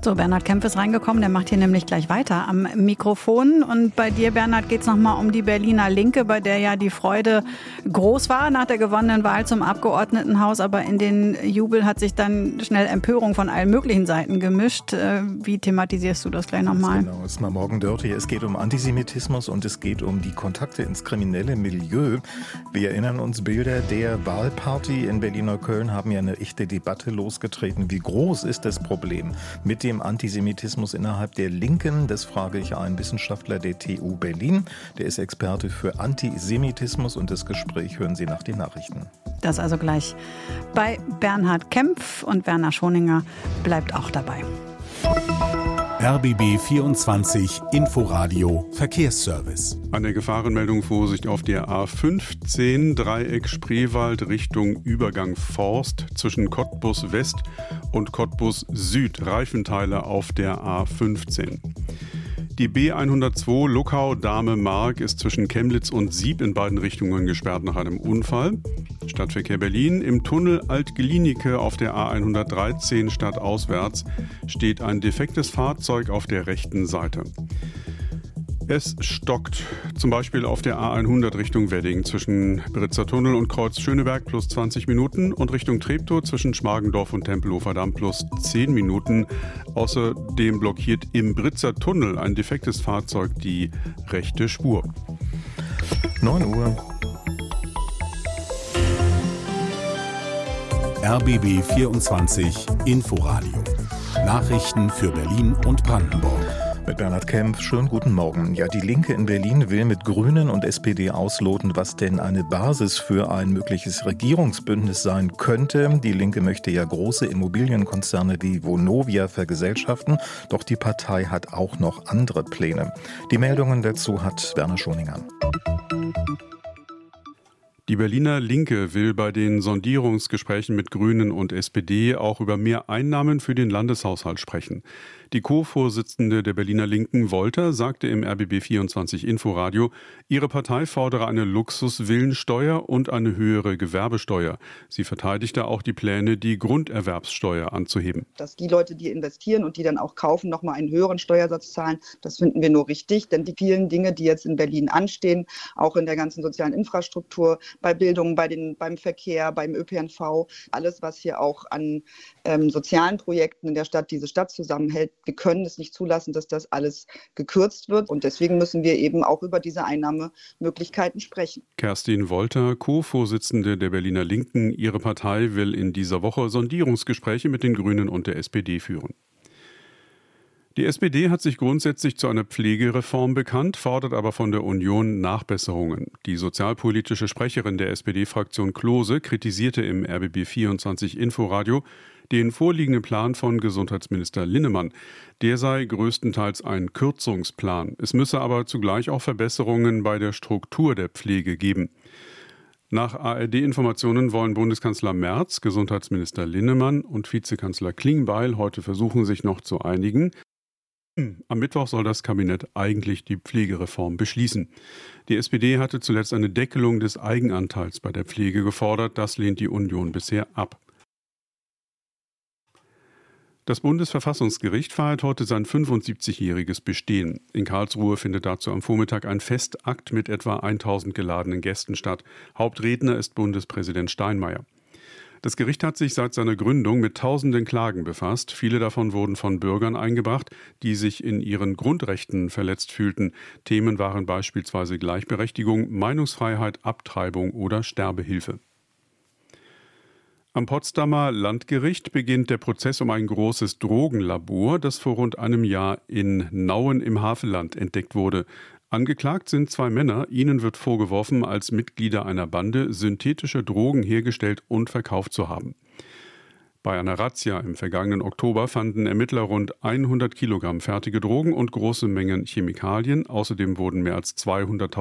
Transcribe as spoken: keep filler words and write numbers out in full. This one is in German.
So, Bernhard Kempf ist reingekommen, der macht hier nämlich gleich weiter am Mikrofon. Und bei dir, Bernhard, geht es nochmal um die Berliner Linke, bei der ja die Freude groß war nach der gewonnenen Wahl zum Abgeordnetenhaus. Aber in den Jubel hat sich dann schnell Empörung von allen möglichen Seiten gemischt. Wie thematisierst du das gleich nochmal? Genau, es ist mal morgen Dirty. Es geht um Antisemitismus und es geht um die Kontakte ins kriminelle Milieu. Wir erinnern uns, Bilder der Wahlparty in Berlin-Neukölln haben ja eine echte Debatte losgetreten. Wie groß ist das Problem mit dem Antisemitismus innerhalb der Linken? Das frage ich einen Wissenschaftler der T U Berlin. Der ist Experte für Antisemitismus und das Gespräch hören Sie nach den Nachrichten. Das also gleich bei Bernhard Kempf und Werner Schoninger bleibt auch dabei. R B B vierundzwanzig Inforadio Verkehrsservice. Eine Gefahrenmeldung, Vorsicht auf der A fünfzehn, Dreieck Spreewald Richtung Übergang Forst zwischen Cottbus West und Cottbus Süd. Reifenteile auf der A fünfzehn. Die B hundertzwei Luckau-Dahme-Mark ist zwischen Chemnitz und Sieb in beiden Richtungen gesperrt nach einem Unfall. Stadtverkehr Berlin. Im Tunnel Alt-Glienicke auf der A hundertdreizehn stadtauswärts steht ein defektes Fahrzeug auf der rechten Seite. Es stockt, zum Beispiel auf der A hundert Richtung Wedding zwischen Britzer Tunnel und Kreuz Schöneberg plus zwanzig Minuten und Richtung Treptow zwischen Schmargendorf und Tempelhofer Damm plus zehn Minuten. Außerdem blockiert im Britzer Tunnel ein defektes Fahrzeug die rechte Spur. neun Uhr. R B B vierundzwanzig Inforadio. Nachrichten für Berlin und Brandenburg. Mit Bernhard Kempf, schönen guten Morgen. Ja, die Linke in Berlin will mit Grünen und S P D ausloten, was denn eine Basis für ein mögliches Regierungsbündnis sein könnte. Die Linke möchte ja große Immobilienkonzerne wie Vonovia vergesellschaften, doch die Partei hat auch noch andere Pläne. Die Meldungen dazu hat Werner Schoninger. Die Berliner Linke will bei den Sondierungsgesprächen mit Grünen und S P D auch über mehr Einnahmen für den Landeshaushalt sprechen. Die Co-Vorsitzende der Berliner Linken, Wolter, sagte im R B B vierundzwanzig Inforadio, ihre Partei fordere eine Luxusvillensteuer und eine höhere Gewerbesteuer. Sie verteidigte auch die Pläne, die Grunderwerbssteuer anzuheben. Dass die Leute, die investieren und die dann auch kaufen, nochmal einen höheren Steuersatz zahlen, das finden wir nur richtig. Denn die vielen Dinge, die jetzt in Berlin anstehen, auch in der ganzen sozialen Infrastruktur, bei Bildung, bei den, beim Verkehr, beim Ö P N V, alles, was hier auch an ähm, sozialen Projekten in der Stadt diese Stadt zusammenhält, wir können es nicht zulassen, dass das alles gekürzt wird. Und deswegen müssen wir eben auch über diese Einnahmemöglichkeiten sprechen. Kerstin Wolter, Co-Vorsitzende der Berliner Linken. Ihre Partei will in dieser Woche Sondierungsgespräche mit den Grünen und der S P D führen. Die S P D hat sich grundsätzlich zu einer Pflegereform bekannt, fordert aber von der Union Nachbesserungen. Die sozialpolitische Sprecherin der S P D-Fraktion Klose kritisierte im R B B vierundzwanzig Inforadio den vorliegenden Plan von Gesundheitsminister Linnemann. Der sei größtenteils ein Kürzungsplan. Es müsse aber zugleich auch Verbesserungen bei der Struktur der Pflege geben. Nach A R D-Informationen wollen Bundeskanzler Merz, Gesundheitsminister Linnemann und Vizekanzler Klingbeil heute versuchen, sich noch zu einigen. Am Mittwoch soll das Kabinett eigentlich die Pflegereform beschließen. Die S P D hatte zuletzt eine Deckelung des Eigenanteils bei der Pflege gefordert. Das lehnt die Union bisher ab. Das Bundesverfassungsgericht feiert heute sein fünfundsiebzigjähriges Bestehen. In Karlsruhe findet dazu am Vormittag ein Festakt mit etwa tausend geladenen Gästen statt. Hauptredner ist Bundespräsident Steinmeier. Das Gericht hat sich seit seiner Gründung mit tausenden Klagen befasst. Viele davon wurden von Bürgern eingebracht, die sich in ihren Grundrechten verletzt fühlten. Themen waren beispielsweise Gleichberechtigung, Meinungsfreiheit, Abtreibung oder Sterbehilfe. Am Potsdamer Landgericht beginnt der Prozess um ein großes Drogenlabor, das vor rund einem Jahr in Nauen im Havelland entdeckt wurde. Angeklagt sind zwei Männer. Ihnen wird vorgeworfen, als Mitglieder einer Bande synthetische Drogen hergestellt und verkauft zu haben. Bei einer Razzia im vergangenen Oktober fanden Ermittler rund hundert Kilogramm fertige Drogen und große Mengen Chemikalien. Außerdem wurden mehr als zweihunderttausend